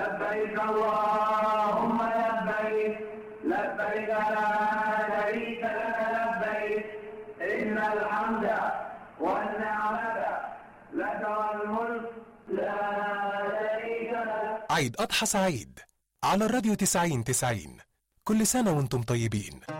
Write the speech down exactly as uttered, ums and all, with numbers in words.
لبيك اللهم لبيك لبيك لا شريك لك لبيك إن الحمد والنعمة لك والملك لا شريك لك. عيد أضحى سعيد على الراديو تسعين تسعين. كل سنة وانتم طيبين.